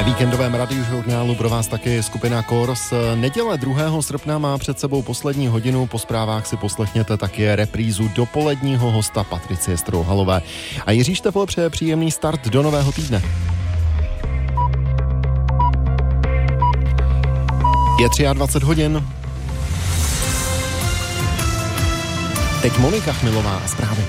Víkendovém radiožurnálu pro vás taky skupina Kors. Neděle 2. srpna má před sebou poslední hodinu. Po zprávách si poslechněte taky reprízu dopoledního hosta Patricie Strouhalové. A Jiří Štefl přeje příjemný start do nového týdne. Je 23 hodin. Teď Monika Chmilová a zprávy.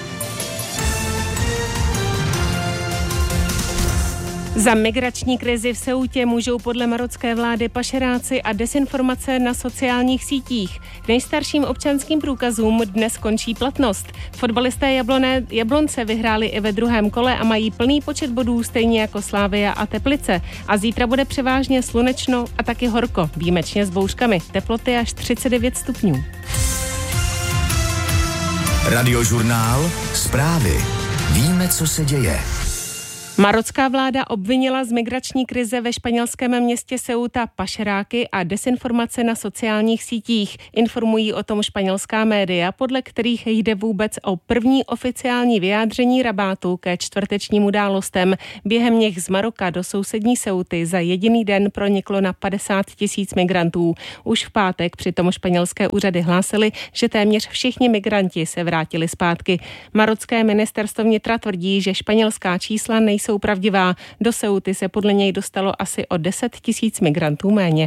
Za migrační krizi v Ceutě můžou podle marocké vlády pašeráci a dezinformace na sociálních sítích. Nejstarším občanským průkazům dnes končí platnost. Fotbalisté Jablonce vyhráli i ve druhém kole a mají plný počet bodů stejně jako Slavia a Teplice. A zítra bude převážně slunečno a taky horko, výjimečně s bouřkami. Teploty až 39 stupňů. Radiožurnál, zprávy. Víme, co se děje. Marocká vláda obvinila z migrační krize ve španělském městě Ceuta pašeráky a dezinformace na sociálních sítích. Informují o tom španělská média, podle kterých jde vůbec o první oficiální vyjádření Rabátu ke čtvrtečním událostem. Během nich z Maroka do sousední Ceuty za jediný den proniklo na 50 000 migrantů. Už v pátek přitom španělské úřady hlásily, že téměř všichni migranti se vrátili zpátky. Marocké ministerstvo vnitra tvrdí, že španělská čísla nejsou pravdivá. Do Ceuty se podle něj dostalo asi o 10 000 migrantů méně.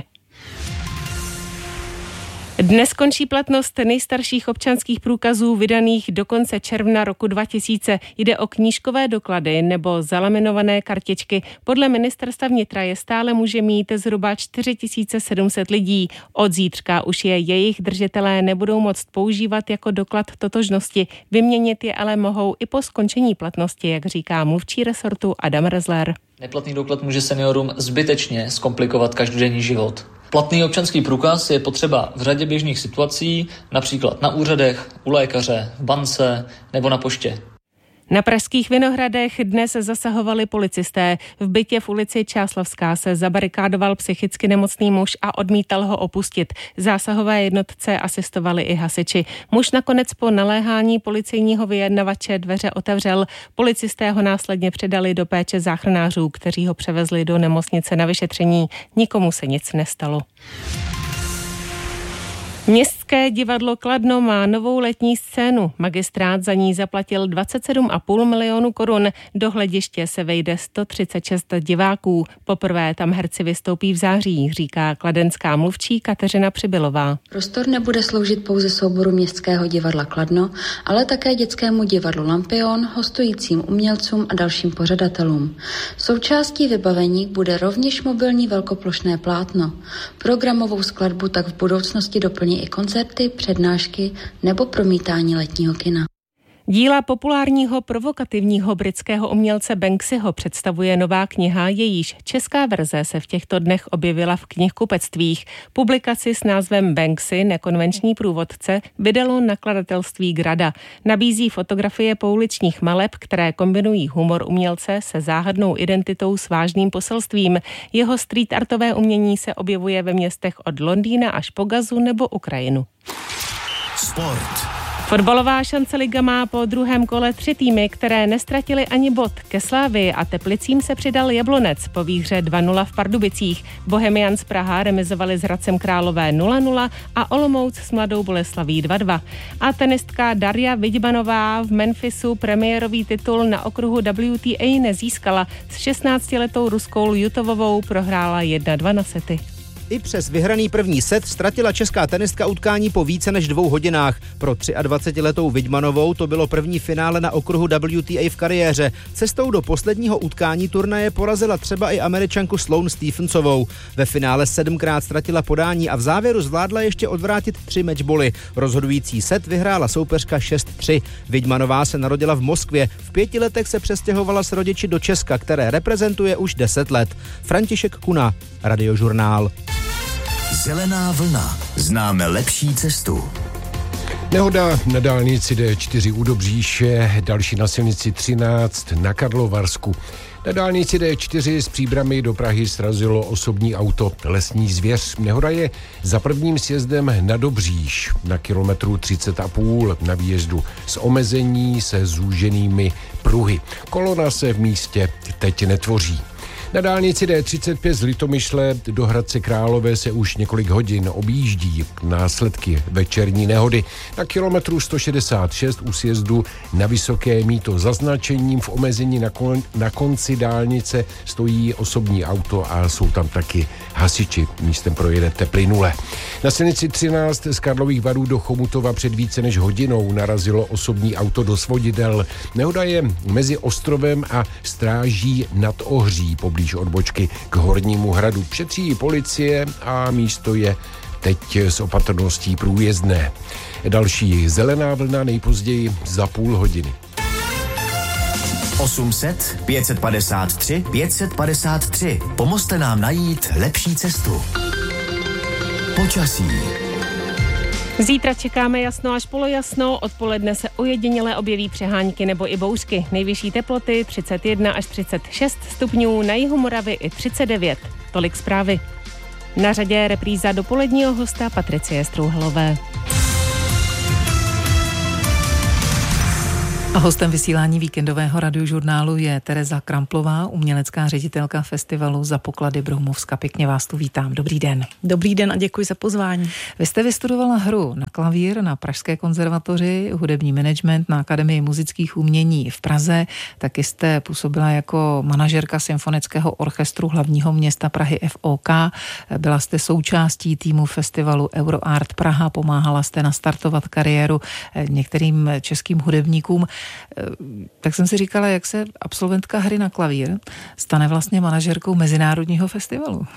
Dnes končí platnost nejstarších občanských průkazů vydaných do konce června roku 2000. Jde o knížkové doklady nebo zalaminované kartičky. Podle ministerstva vnitra je stále může mít zhruba 4700 lidí. Od zítřka už je jejich držitelé nebudou moct používat jako doklad totožnosti. Vyměnit je ale mohou i po skončení platnosti, jak říká mluvčí resortu Adam Rezler. Neplatný doklad může seniorům zbytečně zkomplikovat každodenní život. Platný občanský průkaz je potřeba v řadě běžných situací, například na úřadech, u lékaře, v bance nebo na poště. Na pražských Vinohradech dnes zasahovali policisté. V bytě v ulici Čáslavská se zabarikádoval psychicky nemocný muž a odmítal ho opustit. Zásahové jednotce asistovali i hasiči. Muž nakonec po naléhání policejního vyjednavače dveře otevřel. Policisté ho následně předali do péče záchranářů, kteří ho převezli do nemocnice na vyšetření. Nikomu se nic nestalo. Městské divadlo Kladno má novou letní scénu. Magistrát za ní zaplatil 27,5 milionu korun. Do hlediště se vejde 136 diváků. Poprvé tam herci vystoupí v září, říká kladenská mluvčí Kateřina Přibylová. Prostor nebude sloužit pouze souboru Městského divadla Kladno, ale také dětskému divadlu Lampion, hostujícím umělcům a dalším pořadatelům. Součástí vybavení bude rovněž mobilní velkoplošné plátno. Programovou skladbu tak v budoucnosti doplní i koncerty, přednášky nebo promítání letního kina. Díla populárního provokativního britského umělce Banksyho představuje nová kniha, jejíž česká verze se v těchto dnech objevila v knihkupectvích. Publikaci s názvem Banksy, nekonvenční průvodce, vydalo nakladatelství Grada. Nabízí fotografie pouličních maleb, které kombinují humor umělce se záhadnou identitou s vážným poselstvím. Jeho street artové umění se objevuje ve městech od Londýna až po Gazu nebo Ukrajinu. Sport. Fotbalová šance liga má po druhém kole 3 týmy, které nestratily ani bod. Ke Slávii a Teplicím se přidal Jablonec po výhře 2-0 v Pardubicích. Bohemians Praha remizovali s Hradcem Králové 0-0 a Olomouc s Mladou Boleslaví 2-2. A tenistka Darja Vidmanová v Memphisu premiérový titul na okruhu WTA nezískala. S 16letou Ruskou Ljutovovou prohrála 1-2 na sety. I přes vyhraný první set ztratila česká tenistka utkání po více než 2 hodinách. Pro 23letou Vidmanovou to bylo první finále na okruhu WTA v kariéře. Cestou do posledního utkání turnaje porazila třeba i Američanku Sloane Stephensovou. Ve finále 7krát ztratila podání a v závěru zvládla ještě odvrátit 3 matchboly. Rozhodující set vyhrála soupeřka 6-3. Vidmanová se narodila v Moskvě. V 5 letech se přestěhovala s rodiči do Česka, které reprezentuje už 10 let. František Kuna, Radiožurnál. Zelená vlna. Známe lepší cestu. Nehoda na dálnici D4 u Dobříše, další na silnici 13 na Karlovarsku. Na dálnici D4 z Příbrami do Prahy srazilo osobní auto lesní zvěř. Nehoda je za prvním sjezdem na Dobříš na kilometru 30,5 na výjezdu z omezení se zúženými pruhy. Kolona se v místě teď netvoří. Na dálnici D35 z Litomyšle do Hradce Králové se už několik hodin objíždí následky večerní nehody. Na kilometru 166 u sjezdu na Vysoké Mýto zaznačením v omezení na konci dálnice stojí osobní auto a jsou tam taky hasiči. Místem projedete plynule. Na silnici 13 z Karlových Varů do Chomutova před více než hodinou narazilo osobní auto do svodidel. Nehoda je mezi Ostrovem a Stráží nad Ohří poblíž odbočky k Hornímu Hradu. Šetří policie a místo je teď s opatrností průjezdné. Další zelená vlna nejpozději za půl hodiny. 800 553 553. Pomozte nám najít lepší cestu. Počasí. Zítra čekáme jasno až polojasno, odpoledne se ojediněle objeví přehánky nebo i bouřky. Nejvyšší teploty 31 až 36 stupňů, na jihu Moravy i 39. Tolik zprávy. Na řadě repríza dopoledního hosta Patricie Strouhalové. A hostem vysílání víkendového radiožurnálu je Tereza Kramplová, umělecká ředitelka festivalu Za poklady Broumovska. Pěkně vás tu vítám. Dobrý den. Dobrý den a děkuji za pozvání. Vy jste vystudovala hru na klavír na Pražské konzervatoři, hudební management na Akademii muzických umění v Praze. Taky jste působila jako manažerka symfonického orchestru hlavního města Prahy FOK. Byla jste součástí týmu festivalu Euroart Praha, pomáhala jste nastartovat kariéru některým českým hudebníkům. Tak jsem si říkala, jak se absolventka hry na klavír stane vlastně manažerkou mezinárodního festivalu.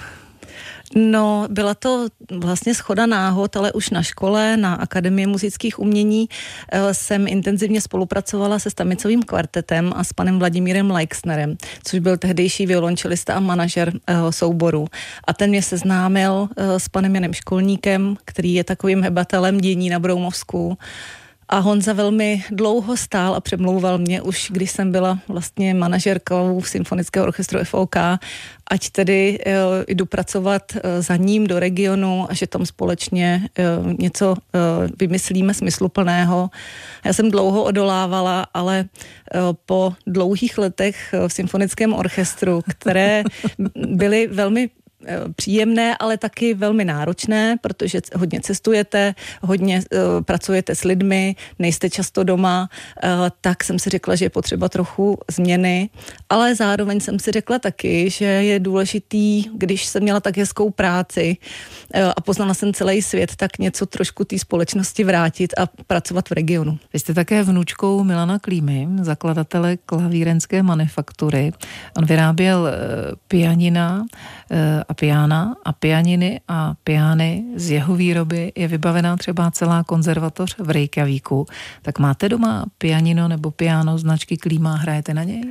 No, byla to vlastně shoda náhod, ale už na škole, na Akademii muzických umění jsem intenzivně spolupracovala se Stamicovým kvartetem a s panem Vladimírem Leixnerem, což byl tehdejší violončelista a manažer souboru. A ten mě seznámil s panem Janem Školníkem, který je takovým hebatelem dění na Broumovsku. A Honza velmi dlouho stál a přemlouval mě už, když jsem byla vlastně manažerkou symfonického orchestru FOK, ať tedy jdu pracovat za ním do regionu a že tam společně něco vymyslíme smysluplného. Já jsem dlouho odolávala, ale po dlouhých letech v symfonickém orchestru, které byly velmi příjemné, ale taky velmi náročné, protože hodně cestujete, hodně pracujete s lidmi, nejste často doma, tak jsem si řekla, že je potřeba trochu změny, ale zároveň jsem si řekla taky, že je důležitý, když jsem měla tak hezkou práci a poznala jsem celý svět, tak něco trošku té společnosti vrátit a pracovat v regionu. Vy jste také vnučkou Milana Klímy, zakladatele klavírenské manufaktury. On vyráběl pianina a piána a pianiny a piány. Z jeho výroby je vybavená třeba celá konzervatoř v Reykjavíku. Tak máte doma pianino nebo piano značky Klíma, hrajete na něj?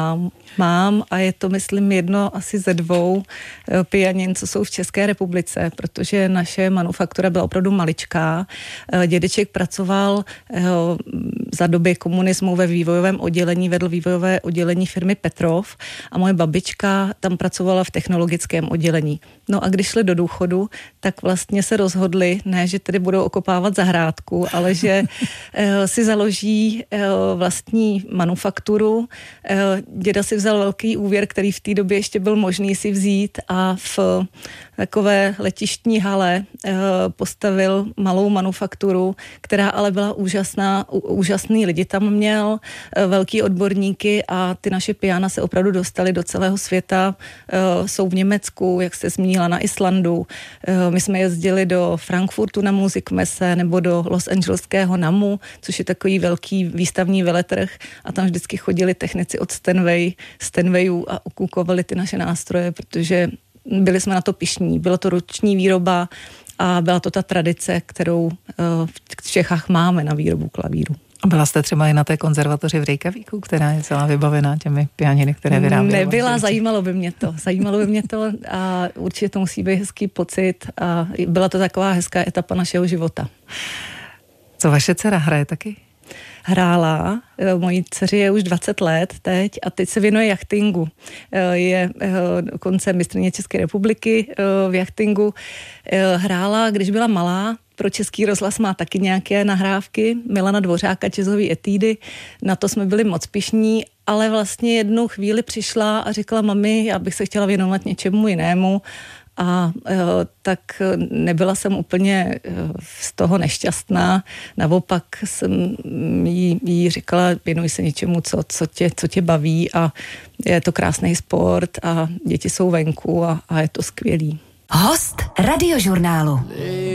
Mám a je to, myslím, jedno asi ze 2 pianin, co jsou v České republice, protože naše manufaktura byla opravdu maličká. Dědeček pracoval za doby komunismu ve vývojovém oddělení, vedl vývojové oddělení firmy Petrov a moje babička tam pracovala v technologickém oddělení. No a když šli do důchodu, tak vlastně se rozhodli, ne, že tedy budou okopávat zahrádku, ale že si založí vlastní manufakturu. Děda si vzal velký úvěr, který v té době ještě byl možný si vzít a v takové letištní hale postavil malou manufakturu, která ale byla úžasná, úžasný lidi tam měl, velký odborníky a ty naše piana se opravdu dostaly do celého světa. Jsou v Německu, jak se zmínila, na Islandu. My jsme jezdili do Frankfurtu na Musikmesse nebo do Los Angeleského NAMU, což je takový velký výstavní veletrh a tam vždycky chodili technici od Steinwayu a okukovali ty naše nástroje, protože byli jsme na to pyšní. Byla to ruční výroba a byla to ta tradice, kterou v Čechách máme na výrobu klavíru. A byla jste třeba i na té konzervatoři v Reykjavíku, která je celá vybavená těmi pianiny, které vyráběla? Nebyla, zajímalo by mě to a určitě to musí být hezký pocit a byla to taková hezká etapa našeho života. Co vaše dcera hraje taky? Hrála, mojí dceři je už 20 let teď a teď se věnuje jachtingu. Je dokonce mistryně České republiky v jachtingu. Hrála, když byla malá, pro Český rozhlas má taky nějaké nahrávky Milana Dvořáka, jazzové etídy, na to jsme byli moc pyšní, ale vlastně jednou chvíli přišla a řekla: mami, já bych se chtěla věnovat něčemu jinému. A tak nebyla jsem úplně z toho nešťastná. Naopak jsem jí říkala: věnuj se něčemu, co tě baví, a je to krásný sport a děti jsou venku a je to skvělý. Host Radiožurnálu.